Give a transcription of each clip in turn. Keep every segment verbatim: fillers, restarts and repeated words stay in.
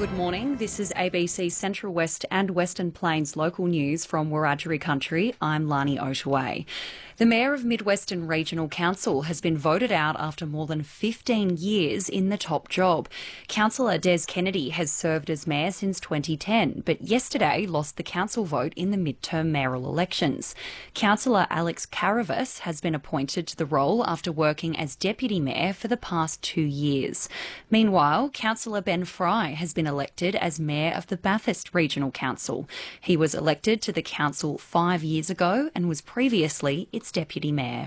Good morning. This is A B C Central West and Western Plains local news from Wiradjuri country. I'm Lani Oshaway. The Mayor of Mid-Western Regional Council has been voted out after more than fifteen years in the top job. Councillor Des Kennedy has served as Mayor since twenty ten, but yesterday lost the council vote in the midterm mayoral elections. Councillor Alex Caravas has been appointed to the role after working as Deputy Mayor for the past two years. Meanwhile, Councillor Ben Fry has been elected as Mayor of the Bathurst Regional Council. He was elected to the council five years ago and was previously its Deputy Mayor.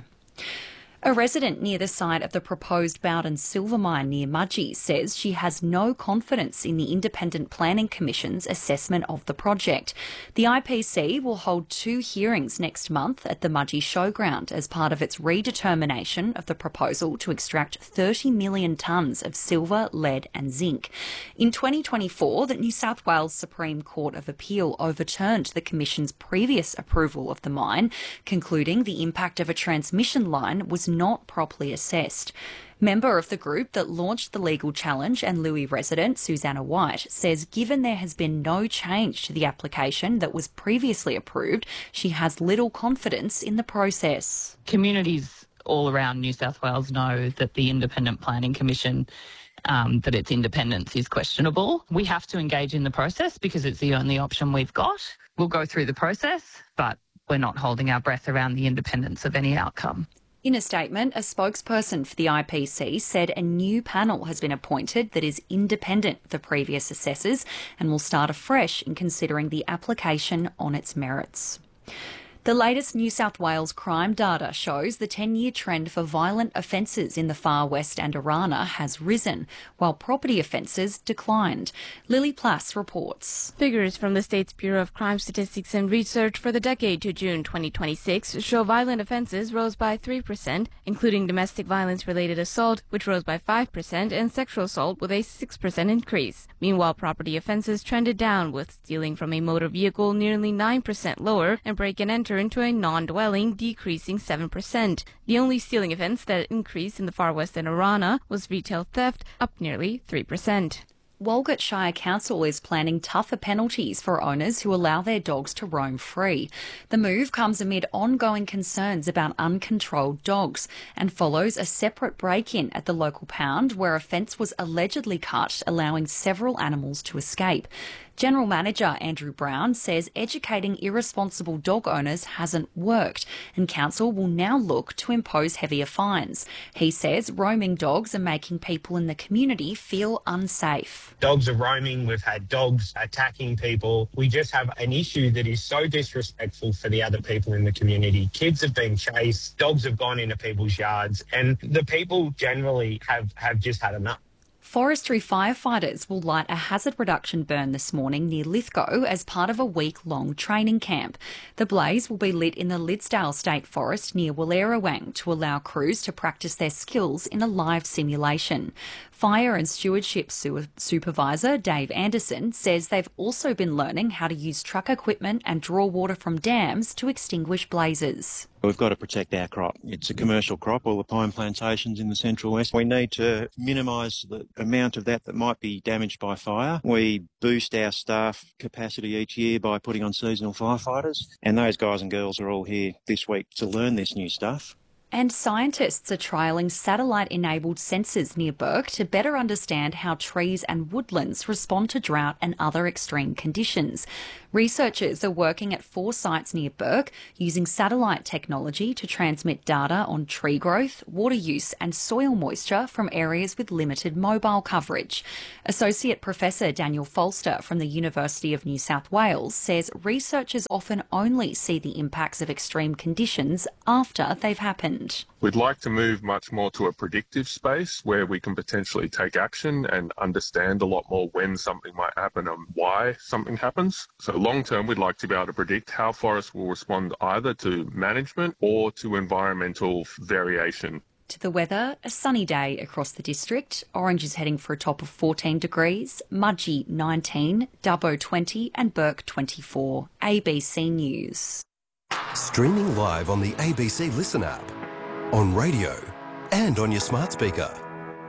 A resident near the site of the proposed Bowden silver mine near Mudgee says she has no confidence in the Independent Planning Commission's assessment of the project. The I P C will hold two hearings next month at the Mudgee Showground as part of its redetermination of the proposal to extract thirty million tonnes of silver, lead and zinc. In twenty twenty-four, the New South Wales Supreme Court of Appeal overturned the Commission's previous approval of the mine, concluding the impact of a transmission line was not properly assessed. Member of the group that launched the legal challenge and Louis resident Susanna White says given there has been no change to the application that was previously approved, she has little confidence in the process. Communities all around New South Wales know that the Independent Planning Commission Um, that its independence is questionable. We have to engage in the process because it's the only option we've got. We'll go through the process, but we're not holding our breath around the independence of any outcome. In a statement, a spokesperson for the I P C said a new panel has been appointed that is independent of the previous assessors and will start afresh in considering the application on its merits. The latest New South Wales crime data shows the ten-year trend for violent offences in the Far West and Arana has risen, while property offences declined. Lily Plass reports. Figures from the state's Bureau of Crime Statistics and Research for the decade to June twenty twenty-six show violent offences rose by three percent, including domestic violence-related assault, which rose by five percent, and sexual assault with a six percent increase. Meanwhile, property offences trended down, with stealing from a motor vehicle nearly nine percent lower and break and enter into a non-dwelling decreasing seven percent. The only stealing offence that increased in the Far West and Arana was retail theft, up nearly three percent. Walgett Shire Council is planning tougher penalties for owners who allow their dogs to roam free. The move comes amid ongoing concerns about uncontrolled dogs and follows a separate break-in at the local pound where a fence was allegedly cut, allowing several animals to escape. General Manager Andrew Brown says educating irresponsible dog owners hasn't worked and council will now look to impose heavier fines. He says roaming dogs are making people in the community feel unsafe. Dogs are roaming, we've had dogs attacking people. We just have an issue that is so disrespectful for the other people in the community. Kids have been chased, dogs have gone into people's yards, and the people generally have, have just had enough. Forestry firefighters will light a hazard reduction burn this morning near Lithgow as part of a week-long training camp. The blaze will be lit in the Lidsdale State Forest near Wallerawang to allow crews to practice their skills in a live simulation. Fire and Stewardship Su- Supervisor Dave Anderson says they've also been learning how to use truck equipment and draw water from dams to extinguish blazes. We've got to protect our crop. It's a commercial crop, all the pine plantations in the Central West. We need to minimise the amount of that that might be damaged by fire. We boost our staff capacity each year by putting on seasonal firefighters, and those guys and girls are all here this week to learn this new stuff. And scientists are trialling satellite-enabled sensors near Bourke to better understand how trees and woodlands respond to drought and other extreme conditions. Researchers are working at four sites near Bourke using satellite technology to transmit data on tree growth, water use and soil moisture from areas with limited mobile coverage. Associate Professor Daniel Folster from the University of New South Wales says researchers often only see the impacts of extreme conditions after they've happened. We'd like to move much more to a predictive space where we can potentially take action and understand a lot more when something might happen and why something happens. So long term, we'd like to be able to predict how forests will respond either to management or to environmental variation. To the weather, a sunny day across the district. Orange is heading for a top of fourteen degrees, Mudgee nineteen, Dubbo twenty and Bourke twenty-four. A B C News. Streaming live on the A B C Listen app, on radio and on your smart speaker.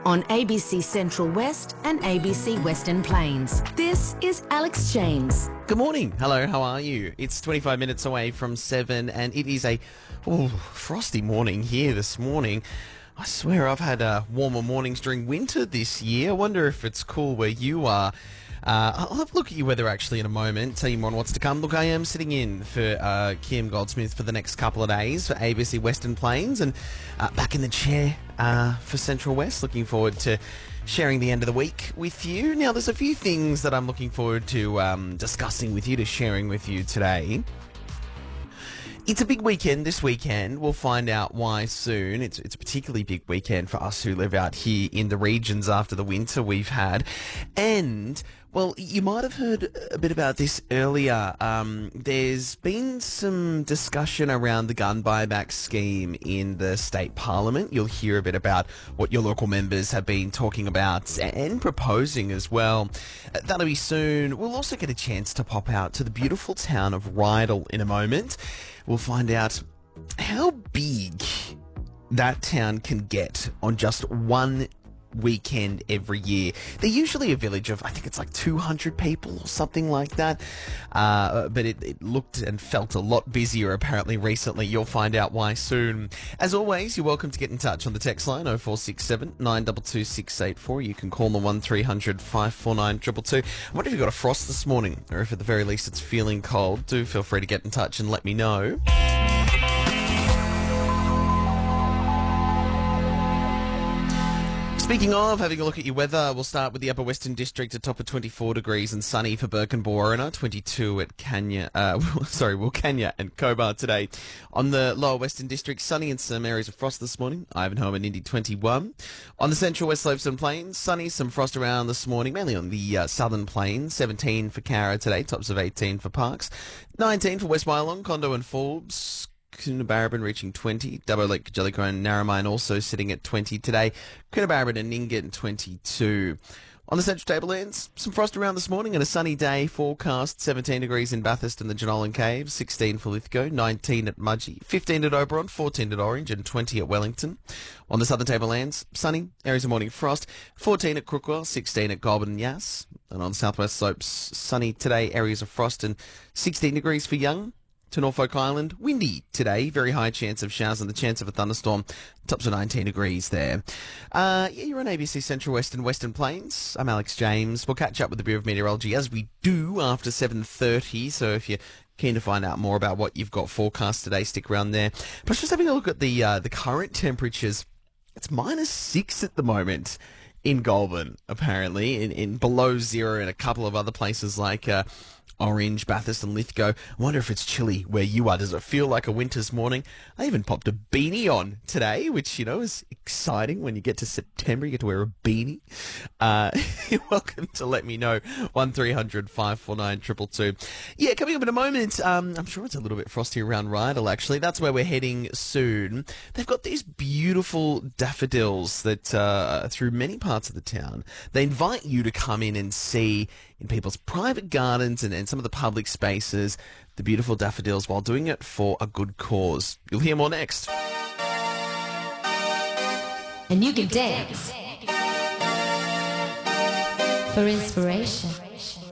on A B C Central West and A B C Western Plains. This is Alex James. Good morning. Hello, how are you? It's twenty-five minutes away from seven and it is a ooh, frosty morning here this morning. I swear I've had uh, warmer mornings during winter this year. I wonder if it's cool where you are. Uh, I'll have a look at your weather actually in a moment, tell you more on what's to come. Look, I am sitting in for uh, Kim Goldsmith for the next couple of days for A B C Western Plains and uh, back in the chair uh, for Central West. Looking forward to sharing the end of the week with you. Now, there's a few things that I'm looking forward to um, discussing with you, to sharing with you today. It's a big weekend this weekend. We'll find out why soon. It's it's a particularly big weekend for us who live out here in the regions after the winter we've had. And, well, you might have heard a bit about this earlier. Um, there's been some discussion around the gun buyback scheme in the state parliament. You'll hear a bit about what your local members have been talking about and proposing as well. Uh, that'll be soon. We'll also get a chance to pop out to the beautiful town of Rydal in a moment. We'll find out how big that town can get on just one weekend every year. They're usually a village of, I think it's like two hundred people or something like that. Uh, but it, it looked and felt a lot busier apparently recently. You'll find out why soon. As always, you're welcome to get in touch on the text line oh four six seven, nine two two, six eight four. You can call the one three hundred, five four nine, two two two. I wonder if you've got a frost this morning, or if at the very least it's feeling cold. Do feel free to get in touch and let me know. Speaking of having a look at your weather, we'll start with the Upper Western District at top of twenty-four degrees and sunny for Burke and Borona, twenty-two at Kanya, uh, sorry, Wilcannia and Cobar today. On the Lower Western District, sunny and some areas of frost this morning. Ivanhoe and Indy, twenty-one. On the Central West Slopes and Plains, sunny, some frost around this morning, mainly on the uh, Southern Plains. seventeen for Cara today, tops of eighteen for Parkes. nineteen for West Wyalong, Condo and Forbes. Coonabarabran reaching twenty, Dubbo Lake, Jellicoe and Narromine also sitting at twenty today. Coonabarabran and Nyngan twenty-two. On the Central Tablelands, some frost around this morning and a sunny day forecast. seventeen degrees in Bathurst and the Jenolan Caves, sixteen for Lithgow, nineteen at Mudgee, fifteen at Oberon, fourteen at Orange and twenty at Wellington. On the Southern Tablelands, sunny, areas of morning frost, fourteen at Crookwell, sixteen at Goulburn and Yass. And on Southwest Slopes, sunny today, areas of frost and sixteen degrees for Young. To Norfolk Island, windy today, very high chance of showers and the chance of a thunderstorm, tops of nineteen degrees there. Uh, yeah, you're on A B C Central West and Western Plains. I'm Alex James. We'll catch up with the Bureau of Meteorology as we do after seven thirty, so if you're keen to find out more about what you've got forecast today, stick around there. But just having a look at the uh, the current temperatures, it's minus six at the moment in Goulburn, apparently, in, in below zero in a couple of other places like Uh, Orange, Bathurst and Lithgow. I wonder if it's chilly where you are. Does it feel like a winter's morning? I even popped a beanie on today, which, you know, is exciting. When you get to September, you get to wear a beanie. Uh, you're welcome to let me know. one three hundred, five four nine, two two two. Yeah, coming up in a moment, um, I'm sure it's a little bit frosty around Rydal, actually. That's where we're heading soon. They've got these beautiful daffodils that uh, are through many parts of the town. They invite you to come in and see in people's private gardens and, and some of the public spaces, the beautiful daffodils, while doing it for a good cause. You'll hear more next. And you can dance for inspiration.